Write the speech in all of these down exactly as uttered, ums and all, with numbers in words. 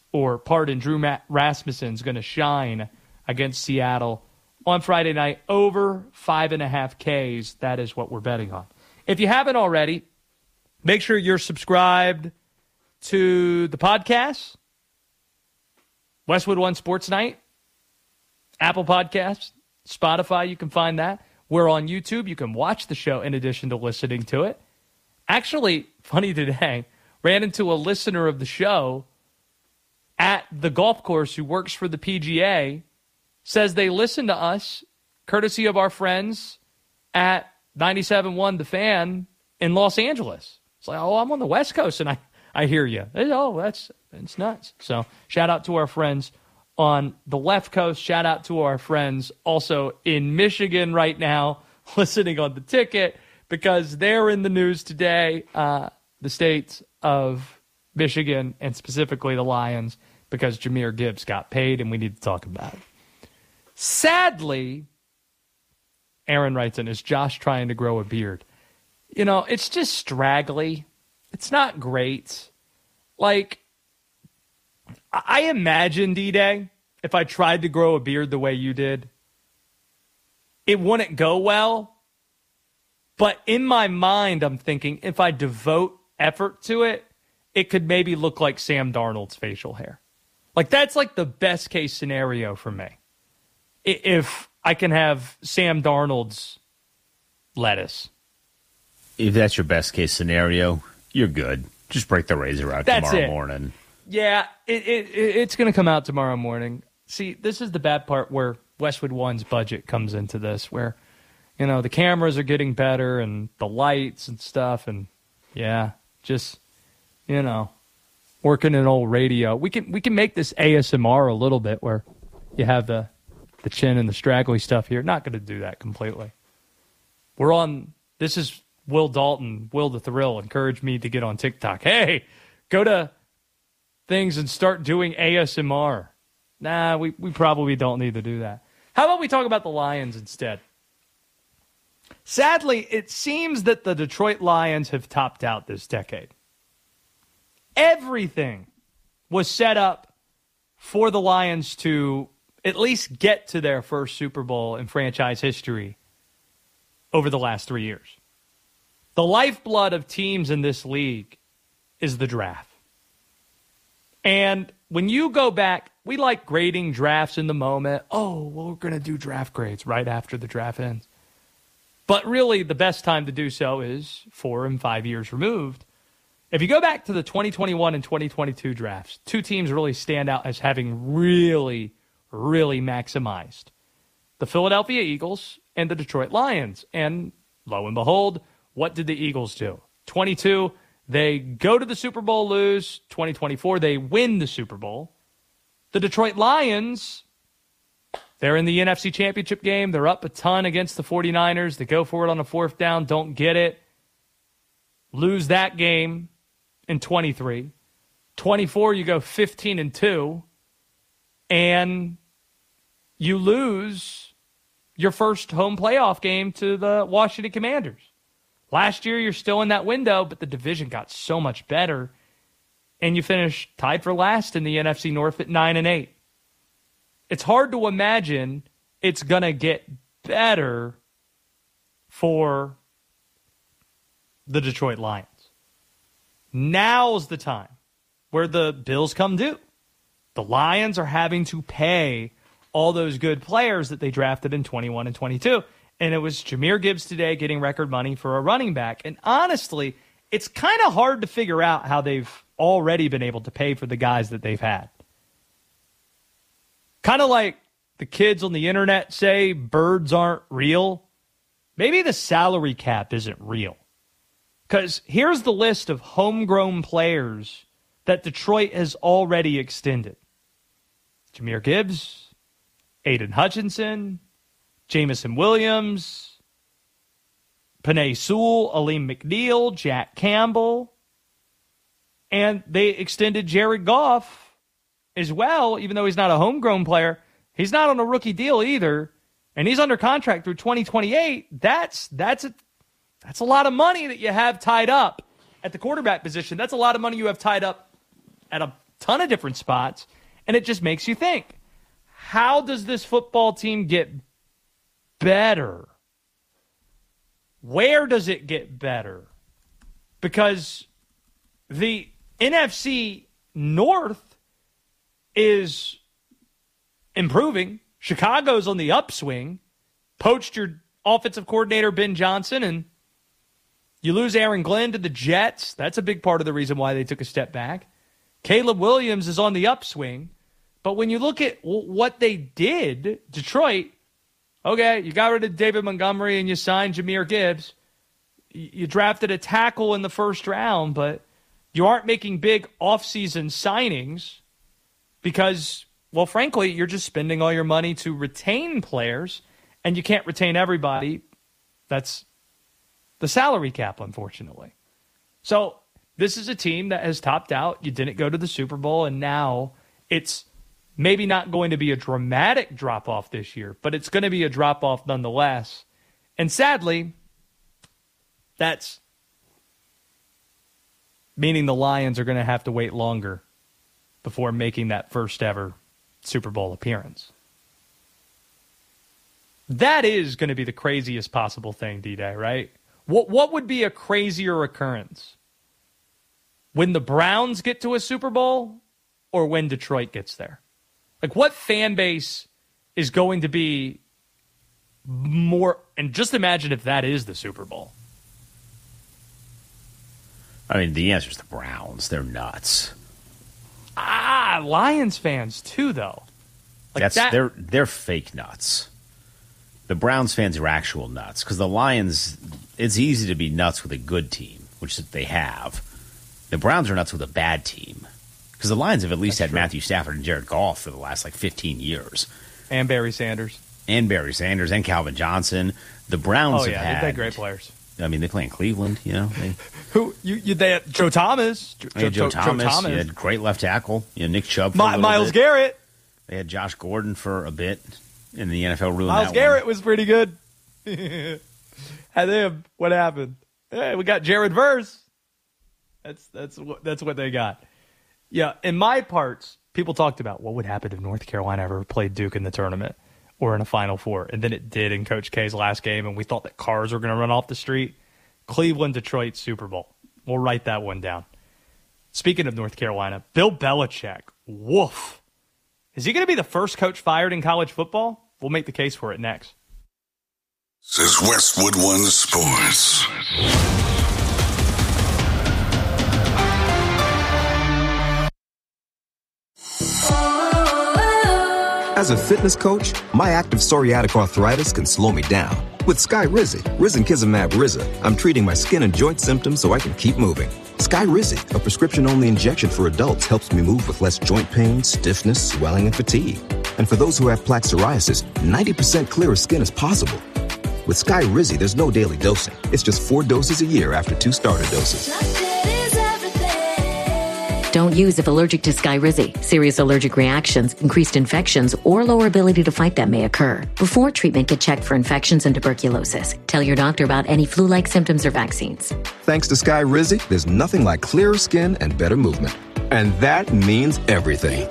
or pardon, Drew Ma- Rasmussen's going to shine against Seattle on Friday night. Over five and a half Ks. That is what we're betting on. If you haven't already, make sure you're subscribed to the podcast, Westwood One Sports Night, Apple Podcasts, Spotify. You can find that. We're on YouTube. You can watch the show in addition to listening to it. Actually, funny today, ran into a listener of the show at the golf course who works for the P G A, says they listen to us, courtesy of our friends at ninety-seven point one The Fan in Los Angeles. It's like, oh, I'm on the West Coast, and I, I hear you. Oh, that's, that's nuts. So shout out to our friends on the left coast. Shout out to our friends also in Michigan right now, listening on the ticket, because they're in the news today, uh, the states of Michigan, and specifically the Lions, because Jahmyr Gibbs got paid, and we need to talk about it. Sadly, Aaron writes in, is Josh trying to grow a beard? You know, it's just straggly. It's not great. Like, I imagine, D-Day, if I tried to grow a beard the way you did, it wouldn't go well. But in my mind, I'm thinking if I devote effort to it, it could maybe look like Sam Darnold's facial hair. Like, that's like the best case scenario for me. If I can have Sam Darnold's lettuce. If that's your best case scenario, you're good. Just break the razor out That's tomorrow it. morning. Yeah, it, it, it's going to come out tomorrow morning. See, this is the bad part where Westwood One's budget comes into this, where, you know, the cameras are getting better and the lights and stuff, and yeah, just, you know, working an old radio. We can we can make this A S M R a little bit, where you have the the chin and the straggly stuff here. Not going to do that completely. We're on. This is Will Dalton, Will the Thrill, encouraged me to get on TikTok. Hey, go to things and start doing A S M R. Nah, we, we probably don't need to do that. How about we talk about the Lions instead? Sadly, it seems that the Detroit Lions have topped out this decade. Everything was set up for the Lions to at least get to their first Super Bowl in franchise history over the last three years. The lifeblood of teams in this league is the draft. And when you go back, we like grading drafts in the moment. Oh, well, we're going to do draft grades right after the draft ends. But really, the best time to do so is four and five years removed. If you go back to the twenty twenty-one and twenty twenty-two drafts, two teams really stand out as having really, really maximized. The Philadelphia Eagles and the Detroit Lions. And lo and behold, what did the Eagles do? twenty-two, they go to the Super Bowl, lose. twenty twenty-four, they win the Super Bowl. The Detroit Lions, they're in the N F C Championship game. They're up a ton against the 49ers. They go for it on a fourth down, don't get it. Lose that game in twenty-three. twenty-four, you go fifteen and two. And you lose your first home playoff game to the Washington Commanders. Last year, you're still in that window, but the division got so much better. And you finish tied for last in the N F C North at nine and eight. It's hard to imagine it's going to get better for the Detroit Lions. Now's the time where the bills come due. The Lions are having to pay all those good players that they drafted in twenty-one and twenty-two. And it was Jahmyr Gibbs today getting record money for a running back. And honestly, it's kind of hard to figure out how they've already been able to pay for the guys that they've had. Kind of like the kids on the internet say birds aren't real. Maybe the salary cap isn't real. Because here's the list of homegrown players that Detroit has already extended. Jahmyr Gibbs, Aiden Hutchinson, Jamison Williams, Penei Sewell, Aleem McNeil, Jack Campbell, and they extended Jared Goff as well, even though he's not a homegrown player. He's not on a rookie deal either, and he's under contract through twenty twenty-eight. That's that's a, that's a lot of money that you have tied up at the quarterback position. That's a lot of money you have tied up at a ton of different spots, and it just makes you think, how does this football team get better? Where does it get better? Because the N F C North is improving. Chicago's on the upswing. Poached your offensive coordinator, Ben Johnson, and you lose Aaron Glenn to the Jets. That's a big part of the reason why they took a step back. Caleb Williams is on the upswing. But when you look at what they did, Detroit, okay, you got rid of David Montgomery and you signed Jahmyr Gibbs. You drafted a tackle in the first round, but you aren't making big offseason signings because, well, frankly, you're just spending all your money to retain players, and you can't retain everybody. That's the salary cap, unfortunately. So this is a team that has topped out. You didn't go to the Super Bowl, and now it's maybe not going to be a dramatic drop-off this year, but it's going to be a drop-off nonetheless. And sadly, that's meaning the Lions are going to have to wait longer before making that first ever Super Bowl appearance. That is going to be the craziest possible thing, D-Day, right? What what would be a crazier occurrence? When the Browns get to a Super Bowl or when Detroit gets there? Like, what fan base is going to be more... And just imagine if that is the Super Bowl. I mean, the answer is the Browns. They're nuts. Ah, Lions fans too, though. Like That's that, they're they're fake nuts. The Browns fans are actual nuts because the Lions. It's easy to be nuts with a good team, which they have. The Browns are nuts with a bad team because the Lions have at least That's had true. Matthew Stafford and Jared Goff for the last like fifteen years, and Barry Sanders, and Barry Sanders, and Calvin Johnson. The Browns oh, have yeah, had they've had great players. I mean, they play in Cleveland, you know. They, Who you, you? They had Joe Thomas. Joe, Joe, Joe, Thomas, Joe Thomas. You had great left tackle. You know, Nick Chubb. For My, a Myles bit. Garrett. They had Josh Gordon for a bit in the N F L. Myles Garrett one. was pretty good. Had him. What happened? Hey, we got Jared Verse. That's that's what that's what they got. Yeah, in my parts, people talked about what would happen if North Carolina ever played Duke in the tournament or in a Final Four, and then it did in Coach K's last game, and we thought that cars were going to run off the street. Cleveland, Detroit, Super Bowl. We'll write that one down. Speaking of North Carolina, Bill Belichick. Woof. Is he going to be the first coach fired in college football? We'll make the case for it next. This is Westwood One Sports. As a fitness coach, my active psoriatic arthritis can slow me down. With Skyrizi, risankizumab Riza, I'm treating my skin and joint symptoms so I can keep moving. Skyrizi, a prescription-only injection for adults, helps me move with less joint pain, stiffness, swelling, and fatigue. And for those who have plaque psoriasis, ninety percent clearer skin is possible. With Skyrizi, there's no daily dosing. It's just four doses a year after two starter doses. Don't use if allergic to Skyrizi. Serious allergic reactions, increased infections, or lower ability to fight them may occur. Before treatment, get checked for infections and tuberculosis. Tell your doctor about any flu-like symptoms or vaccines. Thanks to Skyrizi, there's nothing like clearer skin and better movement. And that means everything.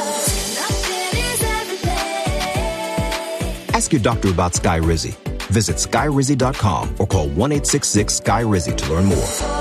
Ask your doctor about Skyrizi. Visit Skyrizi dot com or call one eight six six Skyrizi to learn more.